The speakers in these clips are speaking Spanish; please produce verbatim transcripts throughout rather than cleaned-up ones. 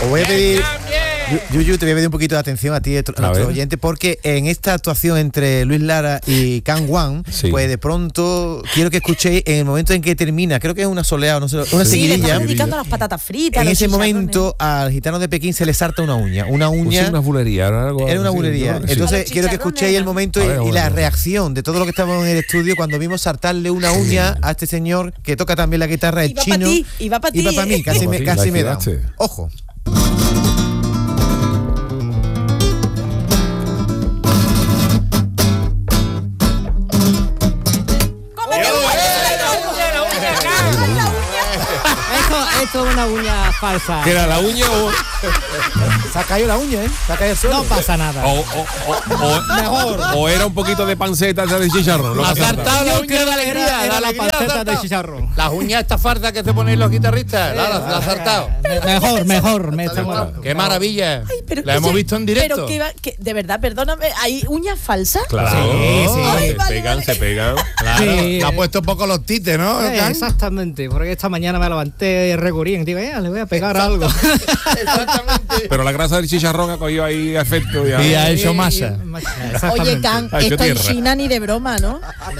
os voy a pedir, Yuyu, te voy a pedir un poquito de atención a ti, a nuestros oyentes, porque en esta actuación entre Luis Lara y Can Wan, sí. pues de pronto quiero que escuchéis en el momento en que termina, creo que es una soleada, no sé, una sí, seguidilla. Le indicando las patatas fritas. En ese momento al gitano de Pekín se le salta una uña, una uña. Pues una bulería, era algo. Era una bulería. Sí. Entonces quiero que escuchéis el momento y, ver, y la reacción de todo lo que estábamos en el estudio cuando vimos saltarle una uña a este señor que toca también la guitarra, el chino. Y va para ti. Y va para mí, casi me, casi me da. Ojo. Esto es una uña falsa. ¿Que era la uña o...? Se ha caído la uña, ¿eh? Se ha caído el suelo. No pasa nada. O, o, o, o, Mejor. O era un poquito de panceta de chicharrón. La acertado la uña de alegría, era la panceta de chicharrón. Las uñas estas fardas que se ponen los guitarristas, la ha acertado. Mejor, mejor. Me ¡Qué maravilla! Ay, pero la hemos se, visto en directo. Pero que, va, que, de verdad, perdóname, ¿hay uñas falsas? Claro, sí, sí. Ay, se vale, pegan, vale. se pegan. Claro, sí. le ha puesto un poco los tites, ¿no? Eh, exactamente, porque esta mañana me levanté recurín, digo, eh, le voy a pegar algo. Exactamente. Pero la grasa del chicharrón ha cogido ahí efecto. Y, y ha hecho masa. Oye, Can, esto en China ni de broma, ¿no?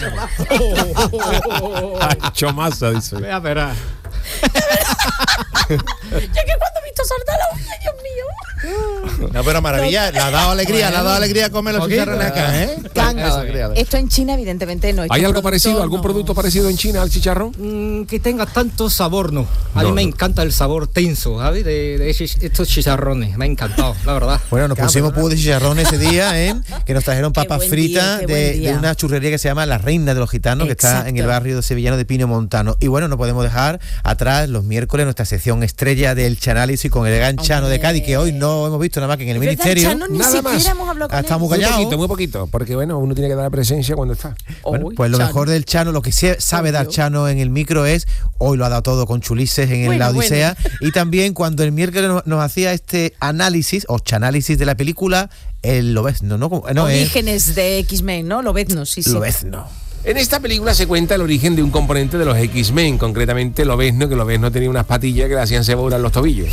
Ha hecho masa, dice. Voy a esperar. Yo que cuando he visto saltar la uña, Dios mío. No, pero maravilla, le ha dado alegría, le ha dado alegría comer los chicharrones acá, ¿eh? Can, esto en China evidentemente no. ¿Hay algo parecido, algún no. producto parecido en China al chicharrón? Mm, que tenga tanto sabor, no. A no, mí me no. encanta el sabor tenso, ¿sabes? De, de estos chicharrones, me ha encantado, la verdad. Bueno, nos pusimos púa de chicharrón ese día, ¿eh? Que nos trajeron papas fritas día, de, de una churrería que se llama La Reina de los Gitanos, Exacto. que está en el barrio sevillano de Pino Montano. Y bueno, no podemos dejar atrás los miércoles nuestra sección estrella del Chanálisis con el gran Chano de Cádiz, que hoy no hemos visto nada más que en el ministerio. Chano, ni nada más. Hemos hablado con Está muy Muy callado. poquito, muy poquito, porque bueno, uno tiene que dar presencia cuando está. Bueno, Uy, pues lo Chano. mejor del Chano, lo que sabe Obvio. dar Chano en el micro es, hoy lo ha dado todo con chulices en Bueno, la Odisea, bueno. y también cuando el miércoles nos, nos hacía este análisis, o chanálisis de la película, el Lobezno, ¿no? no Orígenes es, de X-Men, ¿no? Lobezno, sí, sí. Lobezno. En esta película se cuenta el origen de un componente de los X-Men, concretamente Lobezno, que Lobezno tenía unas patillas que le hacían cebolla en los tobillos.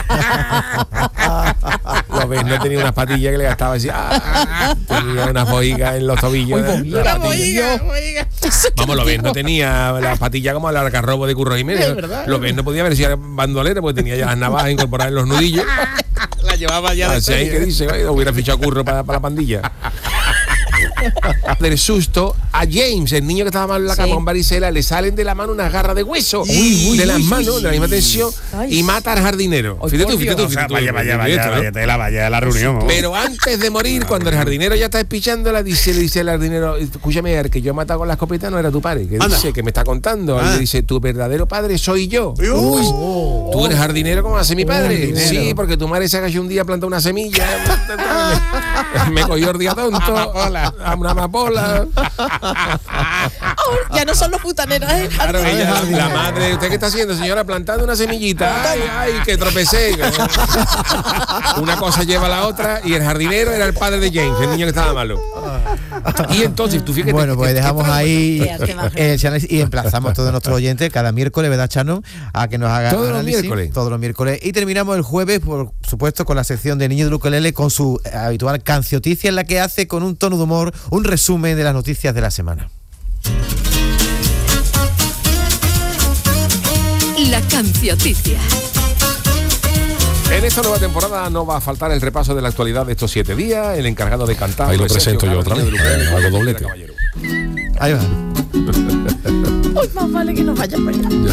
Lobezno tenía unas patillas que le gastaba así, ah, tenía unas boigas en los tobillos. Una boiga, boiga. Vamos, Lobezno tenía las patillas como el algarrobo de Curro Jiménez. Lobezno podía ver si era bandolero, porque tenía ya las navajas incorporadas en los nudillos. La llevaba ya de así ahí que dice, oye, hubiera fichado Curro para, para la pandilla. Del susto a James, el niño que estaba mal en la cama con sí. varicela, le salen de la mano unas garras de hueso uy, uy, de las uy, manos, uy, de la misma tensión, ay, y mata al jardinero. Ay, fíjate tú, fíjate tú, fíjate tú. Vaya, vaya, vaya, vaya, tela, vaya a la reunión. Pero antes de morir, cuando el jardinero ya está espichándola, dice, le dice el jardinero, escúchame, el que yo he matado con la escopeta no era tu padre, que dice, que me está contando. Ah. Y le dice, tu verdadero padre soy yo. Uy, oh, tú eres jardinero como hace mi padre. Oh, sí, porque tu madre se agachó un día a plantar una semilla. Me cogió el día tonto. Amapola. Una amapola. Oh, ya no son los putaneros, ¿eh? Claro, ella, la madre, ¿usted qué está haciendo, señora? Plantando una semillita. Ay, ay, que tropecé. Una cosa lleva a la otra y el jardinero era el padre de James, el niño que estaba malo. Y entonces, tú fíjate. Bueno, pues que, dejamos que, ahí el Chano y emplazamos a todos nuestros oyentes cada miércoles, ¿verdad, Chano? A que nos haga todos análisis, los miércoles. Todos los miércoles. Y terminamos el jueves, por supuesto, con la sección de Niños del Ukelele, con su habitual cancioticia, en la que hace con un tono de humor un resumen de las noticias de la semana. La cancioticia. En esta nueva temporada no va a faltar el repaso de la actualidad de estos siete días. El encargado de cantar. Ahí lo presento yo otra vez. Hago doblete. Ahí va. Uy, más vale que no vaya para allá.